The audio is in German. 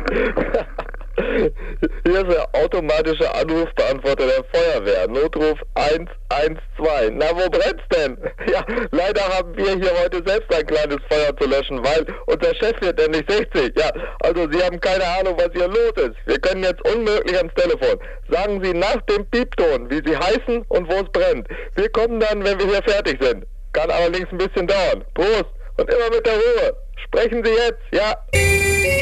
Hier ist der automatische Anrufbeantworter der Feuerwehr. Notruf 112. Na, wo brennt's denn? Ja, leider haben wir hier heute selbst ein kleines Feuer zu löschen, weil unser Chef wird nämlich 60. Ja, also Sie haben keine Ahnung, was hier los ist. Wir können jetzt unmöglich ans Telefon. Sagen Sie nach dem Piepton, wie Sie heißen und wo es brennt. Wir kommen dann, wenn wir hier fertig sind. Kann allerdings ein bisschen dauern. Prost und immer mit der Ruhe. Sprechen Sie jetzt, ja.